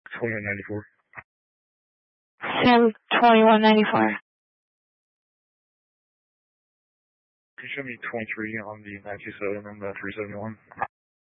2194. Sim, 2194. Can you show me 23 on the 927 and the 371?